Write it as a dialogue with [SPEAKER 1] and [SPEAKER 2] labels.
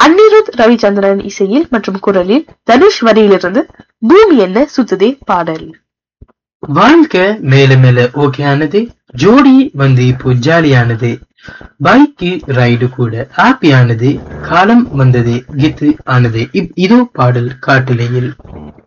[SPEAKER 1] அனிருத் ரவிச்சந்திரன் இசையில் மற்றும் குரலில் தனுஷ் வரியிலிருந்து பூமி என்ன சுத்துதே பாடல்.
[SPEAKER 2] வாழ்க்கை மேல மேல ஓகேயானது, ஜோடி வந்து இப்போ ஜாலியானது, பைக்கு ரைடு கூட ஹாப்பியானது, காலம் வந்தது கெத்து ஆனது. இதோ பாடல் காட்டுலையில்.